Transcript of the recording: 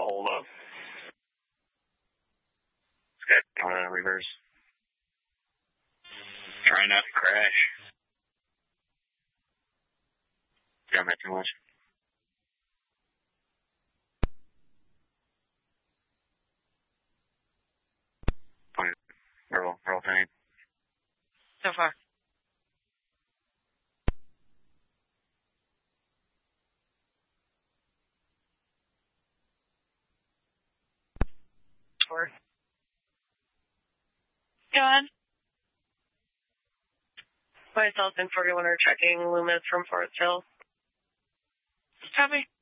hold up. This guy reverse. Trying not to crash. Got that too much. Roll time. So far. Four. Go on. Myself and 41 are checking Loomis from Forest Hill. Copy.